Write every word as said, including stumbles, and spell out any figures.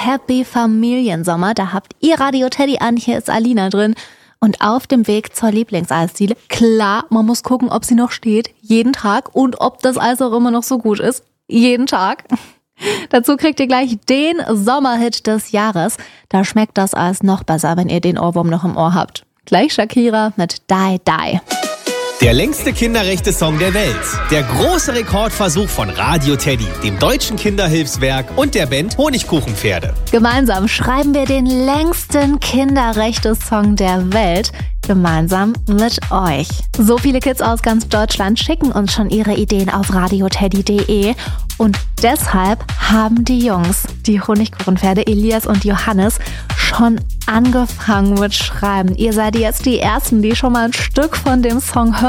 Happy Familiensommer. Da habt ihr Radio Teddy an, hier ist Alina drin. Und auf dem Weg zur Lieblingseisdiele. Klar, man muss gucken, ob sie noch steht. Jeden Tag. Und ob das Eis auch immer noch so gut ist. Jeden Tag. Dazu kriegt ihr gleich den Sommerhit des Jahres. Da schmeckt das Eis noch besser, wenn ihr den Ohrwurm noch im Ohr habt. Gleich Shakira mit Die Die. Der längste Kinderrechte-Song der Welt. Der große Rekordversuch von Radio Teddy, dem Deutschen Kinderhilfswerk und der Band Honigkuchenpferde. Gemeinsam schreiben wir den längsten Kinderrechte-Song der Welt. Gemeinsam mit euch. So viele Kids aus ganz Deutschland schicken uns schon ihre Ideen auf radioteddy punkt de. Und deshalb haben die Jungs, die Honigkuchenpferde Elias und Johannes, schon angefangen mit Schreiben. Ihr seid jetzt die Ersten, die schon mal ein Stück von dem Song hören.